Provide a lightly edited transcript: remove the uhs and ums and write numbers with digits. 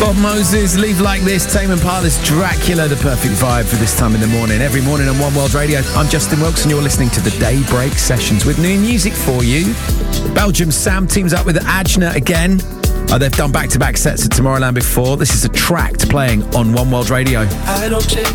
Bob Moses, Leave Like This, Tame Impala's Dracula, the perfect vibe for this time in the morning. Every morning on One World Radio, I'm Justin Wilkes and you're listening to the Daybreak Sessions with new music for you. Belgium's Sam teams up with Ajna again. They've done back-to-back sets at Tomorrowland before. This is a Tract playing on One World Radio. I don't change.